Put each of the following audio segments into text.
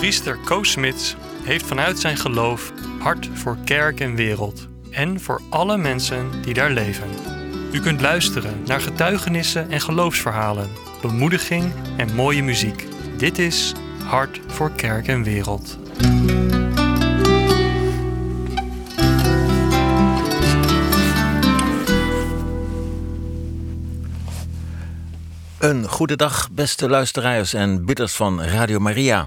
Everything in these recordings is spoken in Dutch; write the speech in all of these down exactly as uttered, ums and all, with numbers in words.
Priester Koos Smits heeft vanuit zijn geloof hart voor kerk en wereld en voor alle mensen die daar leven. U kunt luisteren naar getuigenissen en geloofsverhalen, bemoediging en mooie muziek. Dit is Hart voor kerk en wereld. Een goede dag, beste luisteraars en bidders van Radio Maria.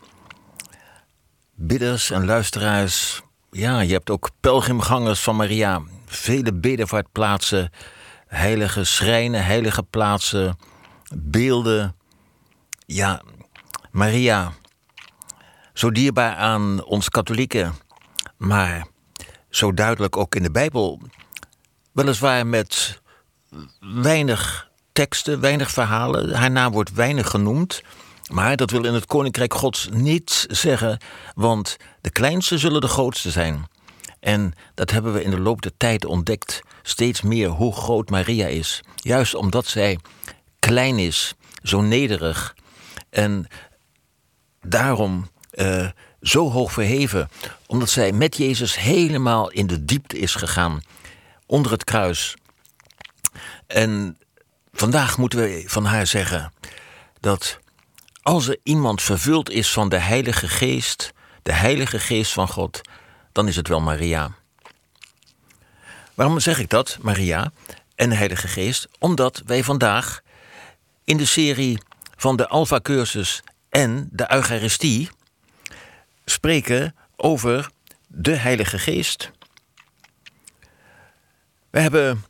Bidders en luisteraars, ja, je hebt ook pelgrimgangers van Maria. Vele bedevaartplaatsen, heilige schrijnen, heilige plaatsen, beelden. Ja, Maria, zo dierbaar aan ons katholieken, maar zo duidelijk ook in de Bijbel. Weliswaar met weinig teksten, weinig verhalen. Haar naam wordt weinig genoemd. Maar dat wil in het Koninkrijk Gods niet zeggen, want de kleinste zullen de grootste zijn. En dat hebben we in de loop der tijd ontdekt, steeds meer hoe groot Maria is. Juist omdat zij klein is, zo nederig en daarom uh, zo hoog verheven. Omdat zij met Jezus helemaal in de diepte is gegaan, onder het kruis. En vandaag moeten we van haar zeggen dat als er iemand vervuld is van de Heilige Geest, de Heilige Geest van God, dan is het wel Maria. Waarom zeg ik dat, Maria en de Heilige Geest? Omdat wij vandaag in de serie van de Alpha-cursus en de Eucharistie spreken over de Heilige Geest. We hebben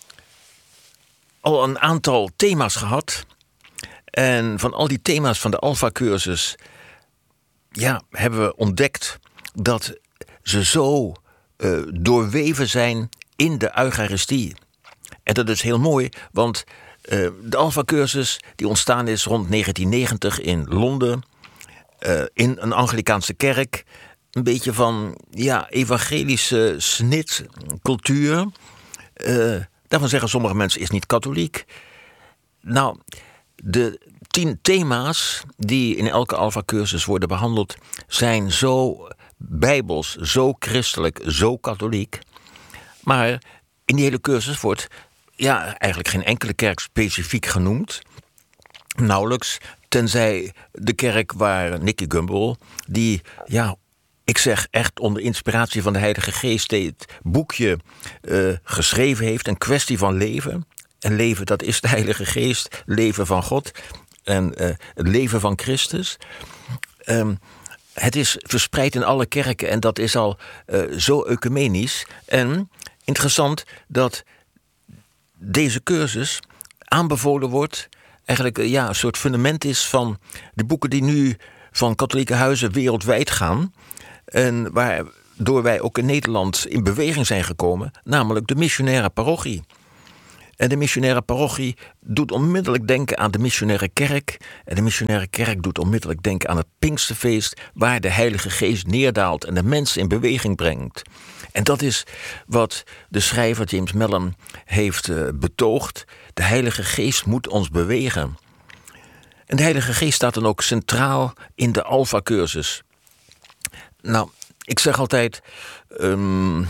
al een aantal thema's gehad. En van al die thema's van de Alpha-cursus, ja, hebben we ontdekt dat ze zo uh, doorweven zijn in de Eucharistie. En dat is heel mooi, want uh, de Alpha-cursus die ontstaan is rond negentien negentig in Londen, uh, in een Anglikaanse kerk. Een beetje van, ja, evangelische snitcultuur. Uh, daarvan zeggen sommige mensen, is niet katholiek. Nou, de tien thema's die in elke Alpha-cursus worden behandeld zijn zo bijbels, zo christelijk, zo katholiek. Maar in die hele cursus wordt ja, eigenlijk geen enkele kerk specifiek genoemd. Nauwelijks, tenzij de kerk waar Nicky Gumbel, die, ja, ik zeg echt onder inspiratie van de Heilige Geest, dit boekje uh, geschreven heeft, een kwestie van leven. En leven, dat is de Heilige Geest, leven van God en uh, het leven van Christus. Um, het is verspreid in alle kerken en dat is al uh, zo ecumenisch. En interessant dat deze cursus aanbevolen wordt, eigenlijk uh, ja, een soort fundament is van de boeken die nu van katholieke huizen wereldwijd gaan. En waardoor wij ook in Nederland in beweging zijn gekomen, namelijk de missionaire parochie. En de missionaire parochie doet onmiddellijk denken aan de missionaire kerk. En de missionaire kerk doet onmiddellijk denken aan het Pinksterfeest, waar de Heilige Geest neerdaalt en de mensen in beweging brengt. En dat is wat de schrijver James Mellon heeft uh, betoogd. De Heilige Geest moet ons bewegen. En de Heilige Geest staat dan ook centraal in de Alpha-cursus. Nou, ik zeg altijd, Um,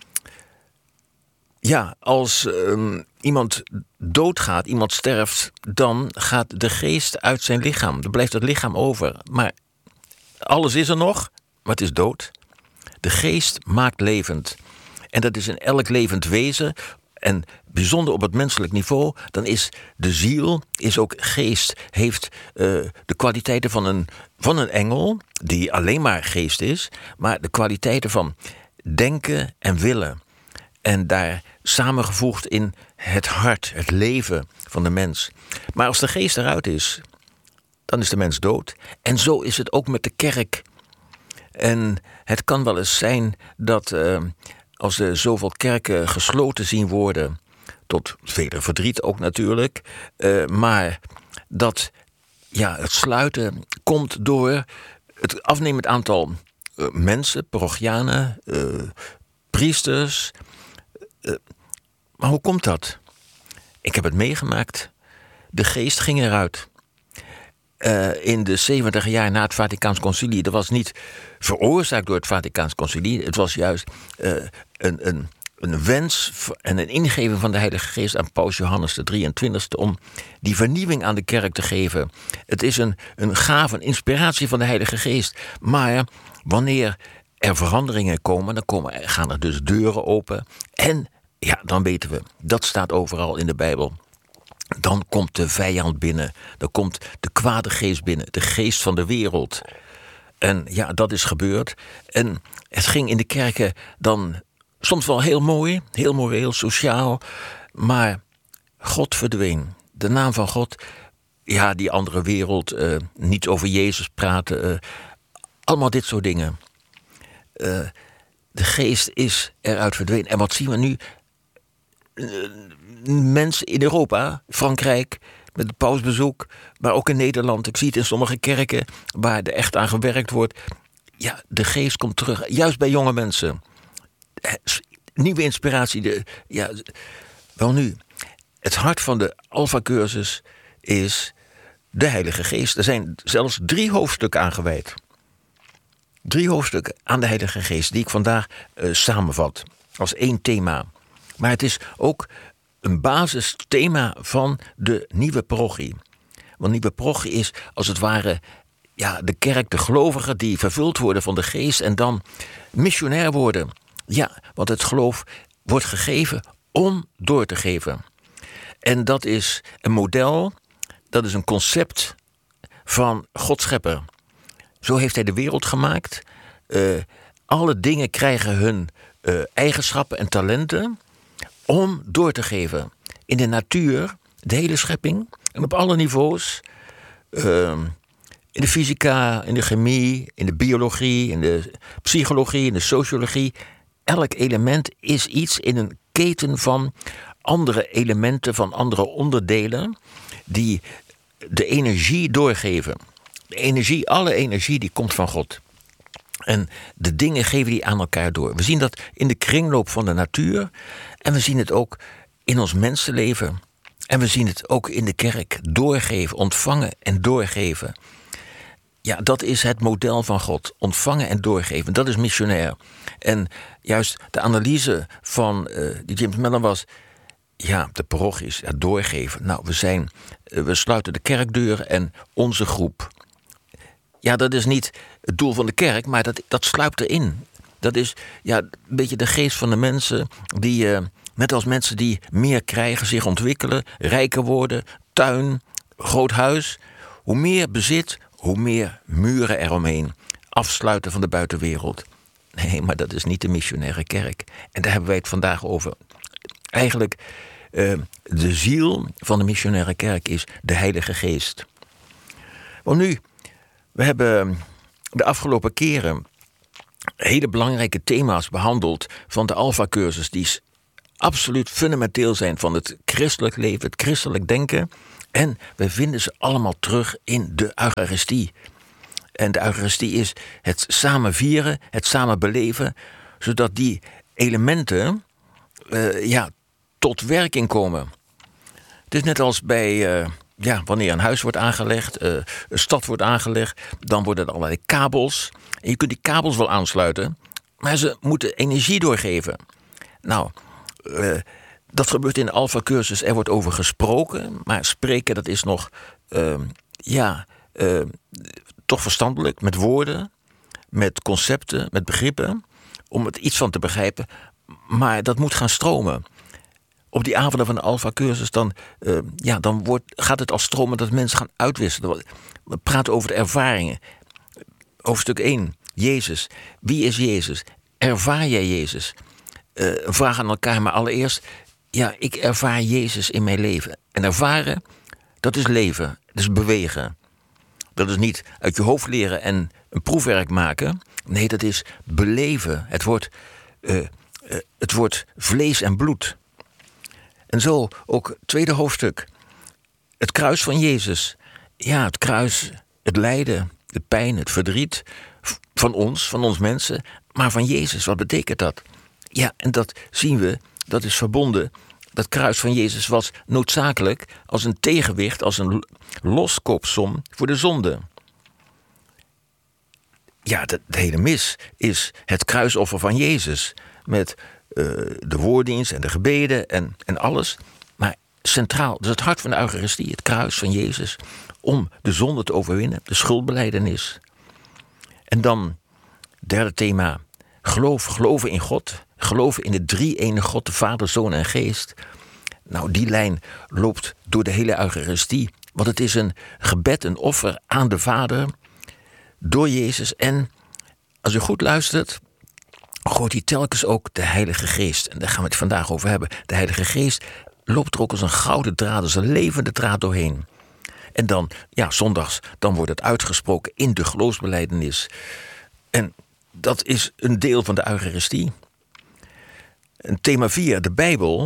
ja, als um, iemand doodgaat, iemand sterft, dan gaat de geest uit zijn lichaam. Er blijft het lichaam over. Maar alles is er nog, maar het is dood. De geest maakt levend. En dat is in elk levend wezen. En bijzonder op het menselijk niveau, dan is de ziel, is ook geest, heeft uh, de kwaliteiten van een, van een engel, die alleen maar geest is, maar de kwaliteiten van denken en willen. En daar samengevoegd in het hart, het leven van de mens. Maar als de geest eruit is, dan is de mens dood. En zo is het ook met de kerk. En het kan wel eens zijn dat uh, als er zoveel kerken gesloten zien worden, tot vele verdriet ook natuurlijk, uh, maar dat ja, het sluiten komt door het afnemend aantal uh, mensen, parochianen, uh, priesters. Uh, maar hoe komt dat? Ik heb het meegemaakt. De geest ging eruit. uh, in de zeventig jaar na het Vaticaans Concilie. Dat was niet veroorzaakt door het Vaticaans Concilie. Het was juist uh, een, een, een wens en een ingeving van de Heilige Geest aan Paus Johannes de drieëntwintigste... om die vernieuwing aan de kerk te geven. Het is een, een gave, een inspiratie van de Heilige Geest. Maar wanneer er veranderingen komen, dan komen, gaan er dus deuren open. En ja, dan weten we, dat staat overal in de Bijbel. Dan komt de vijand binnen. Dan komt de kwade geest binnen. De geest van de wereld. En ja, dat is gebeurd. En het ging in de kerken dan soms wel heel mooi. Heel mooi, heel sociaal. Maar God verdween. De naam van God. Ja, die andere wereld. Uh, niet over Jezus praten. Uh, allemaal dit soort dingen. Uh, de geest is eruit verdwenen. En wat zien we nu? Uh, mensen in Europa, Frankrijk, met het pausbezoek, maar ook in Nederland. Ik zie het in sommige kerken waar er echt aan gewerkt wordt. Ja, de geest komt terug, juist bij jonge mensen. Nieuwe inspiratie. De, ja, wel nu, het hart van de Alpha-cursus is de Heilige Geest. Er zijn zelfs drie hoofdstukken aangewijd. Drie hoofdstukken aan de Heilige Geest, die ik vandaag uh, samenvat als één thema. Maar het is ook een basisthema van de nieuwe parochie. Want nieuwe parochie is als het ware ja, de kerk, de gelovigen die vervuld worden van de geest en dan missionair worden. Ja, want het geloof wordt gegeven om door te geven. En dat is een model, dat is een concept van God Schepper. Zo heeft hij de wereld gemaakt. Uh, alle dingen krijgen hun uh, eigenschappen en talenten om door te geven. In de natuur, de hele schepping, en op alle niveaus. Uh, in de fysica, in de chemie, in de biologie, in de psychologie, in de sociologie. Elk element is iets in een keten van andere elementen, van andere onderdelen, die de energie doorgeven. De energie, alle energie, die komt van God. En de dingen geven die aan elkaar door. We zien dat in de kringloop van de natuur. En we zien het ook in ons mensenleven. En we zien het ook in de kerk. Doorgeven, ontvangen en doorgeven. Ja, dat is het model van God. Ontvangen en doorgeven. Dat is missionair. En juist de analyse van uh, die James Mellon was, ja, de parochie is ja, doorgeven. Nou, we zijn, uh, we sluiten de kerkdeuren en onze groep. Ja, dat is niet het doel van de kerk, maar dat, dat sluipt erin. Dat is ja, een beetje de geest van de mensen die, uh, net als mensen die meer krijgen, zich ontwikkelen, rijker worden, tuin, groot huis. Hoe meer bezit, hoe meer muren eromheen. Afsluiten van de buitenwereld. Nee, maar dat is niet de missionaire kerk. En daar hebben wij het vandaag over. Eigenlijk, uh, de ziel van de missionaire kerk is de Heilige Geest. Want nu, we hebben de afgelopen keren hele belangrijke thema's behandeld van de Alpha-cursus, die absoluut fundamenteel zijn van het christelijk leven, het christelijk denken. En we vinden ze allemaal terug in de Eucharistie. En de Eucharistie is het samen vieren, het samen beleven, zodat die elementen uh, ja, tot werking komen. Het is net als bij, uh, ja, wanneer een huis wordt aangelegd, uh, een stad wordt aangelegd, dan worden er allerlei kabels. En je kunt die kabels wel aansluiten, maar ze moeten energie doorgeven. Nou, uh, dat gebeurt in de Alpha-cursus. Er wordt over gesproken, maar spreken, dat is nog, uh, ja, uh, toch verstandelijk, met woorden, met concepten, met begrippen, om het iets van te begrijpen. Maar dat moet gaan stromen. Op die avonden van de Alpha-cursus, dan, uh, ja, dan wordt, gaat het als stromen dat mensen gaan uitwisselen. We praten over de ervaringen. Hoofdstuk één, Jezus. Wie is Jezus? Ervaar jij Jezus? Uh, een vraag aan elkaar, maar allereerst, ja, ik ervaar Jezus in mijn leven. En ervaren, dat is leven, dat is bewegen. Dat is niet uit je hoofd leren en een proefwerk maken. Nee, dat is beleven. Het wordt, uh, uh, het wordt vlees en bloed. En zo ook het tweede hoofdstuk. Het kruis van Jezus. Ja, het kruis, het lijden, de pijn, het verdriet van ons, van ons mensen. Maar van Jezus, wat betekent dat? Ja, en dat zien we, dat is verbonden dat kruis van Jezus was noodzakelijk als een tegenwicht, als een loskoopsom voor de zonde. Ja, de, de hele mis is het kruisoffer van Jezus. Met uh, de woorddienst en de gebeden en, en alles. Maar centraal, dus het hart van de Eucharistie, het kruis van Jezus. Om de zonde te overwinnen, de schuldbelijdenis. En dan, derde thema, geloof, geloven in God. Geloven in de drie-ene God, de Vader, Zoon en Geest. Nou, die lijn loopt door de hele Eucharistie. Want het is een gebed, een offer aan de Vader door Jezus. En als u goed luistert, gooit hij telkens ook de Heilige Geest. En daar gaan we het vandaag over hebben. De Heilige Geest loopt er ook als een gouden draad, als een levende draad doorheen. En dan, ja, zondags, dan wordt het uitgesproken in de geloofsbelijdenis. En dat is een deel van de Eucharistie. En thema vier, de Bijbel.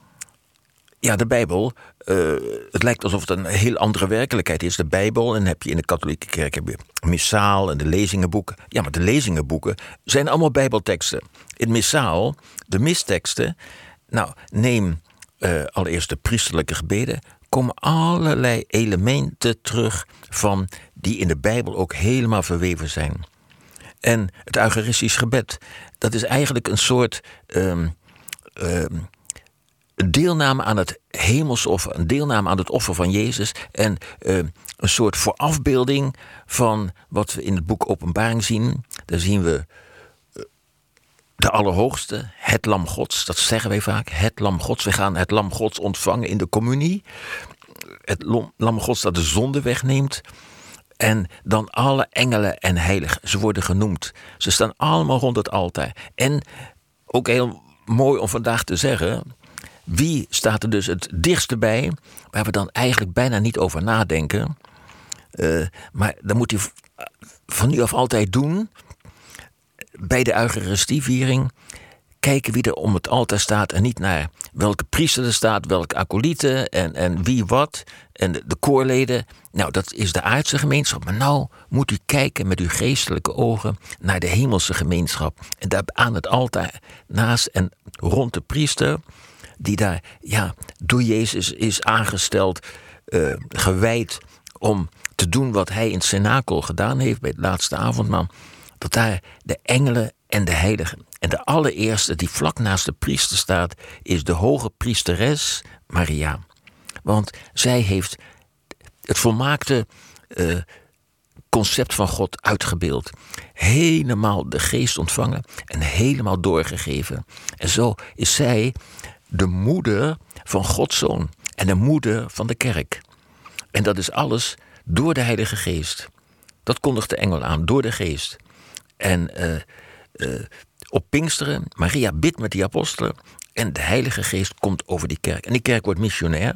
Ja, de Bijbel, uh, het lijkt alsof het een heel andere werkelijkheid is. De Bijbel, en dan heb je in de katholieke kerk heb je missaal en de lezingenboeken. Ja, maar de lezingenboeken zijn allemaal Bijbelteksten. In missaal, de misteksten, nou, neem uh, allereerst de priesterlijke gebeden, komen allerlei elementen terug van die in de Bijbel ook helemaal verweven zijn. En het Eucharistisch gebed, dat is eigenlijk een soort Um, um, deelname aan het hemelsoffer, een deelname aan het offer van Jezus en uh, een soort voorafbeelding van wat we in het boek Openbaring zien. Daar zien we uh, de Allerhoogste, het Lam Gods, dat zeggen wij vaak, het Lam Gods. We gaan het Lam Gods ontvangen in de communie. Het Lam Gods dat de zonde wegneemt. En dan alle engelen en heiligen, ze worden genoemd. Ze staan allemaal rond het altaar. En ook heel mooi om vandaag te zeggen, wie staat er dus het dichtste bij, waar we dan eigenlijk bijna niet over nadenken. Uh, maar dan moet hij van nu af altijd doen, bij de Eucharistieviering, kijken wie er om het altaar staat en niet naar welke priester er staat, welke acolyten en, en wie wat. En de, de koorleden, nou dat is de aardse gemeenschap. Maar nou moet u kijken met uw geestelijke ogen naar de hemelse gemeenschap. En daar aan het altaar, naast en rond de priester, die daar ja, door Jezus is aangesteld, uh, gewijd om te doen wat hij in het cenakel gedaan heeft bij het laatste avondmaal. Dat daar de engelen en de heiligen. En de allereerste die vlak naast de priester staat, is de hoge priesteres Maria. Want zij heeft het volmaakte uh, concept van God uitgebeeld. Helemaal de geest ontvangen en helemaal doorgegeven. En zo is zij de moeder van Gods Zoon en de moeder van de kerk. En dat is alles door de Heilige Geest. Dat kondigt de engel aan, door de geest. En uh, uh, op Pinksteren, Maria bidt met die apostelen en de Heilige Geest komt over die kerk. En die kerk wordt missionair.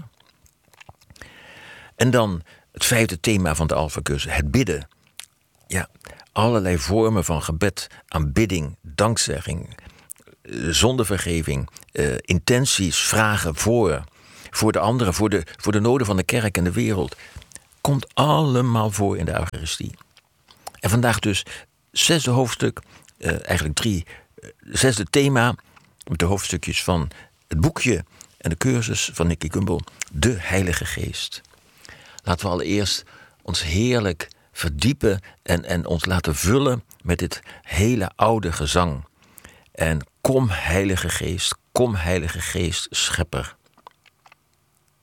En dan het vijfde thema van de Alpha-cursus, het bidden. Ja, allerlei vormen van gebed, aanbidding, dankzegging, zondevergeving, uh, intenties, vragen voor, voor de anderen, voor de, voor de noden van de kerk en de wereld. Komt allemaal voor in de Eucharistie. En vandaag dus zesde hoofdstuk, uh, eigenlijk drie, uh, zesde thema, met de hoofdstukjes van het boekje en de cursus van Nicky Gumbel, de Heilige Geest. Laten we allereerst ons heerlijk verdiepen en, en ons laten vullen met dit hele oude gezang. En kom Heilige Geest, kom Heilige Geest, Schepper.